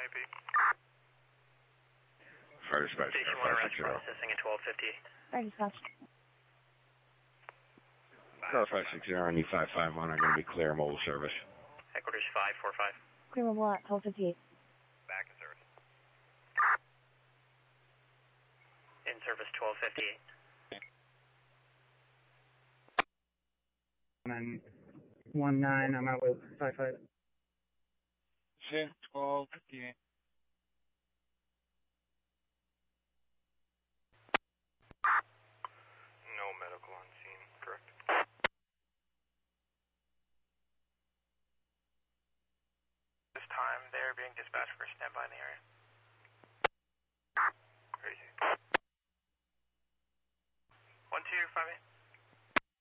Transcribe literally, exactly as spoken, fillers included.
I P. Fire dispatch. Station one arrest processing at twelve fifty-eight. Fire dispatch. Car five six zero and E five five one are going to be clear mobile service. Headquarters five four five. Clear mobile at twelve fifty-eight. Back in service. In service twelve fifty-eight. And one nine, I'm out with five five. Shit, twelve fifty-eight. No medical on scene, correct? This time they're being dispatched for standby in the area.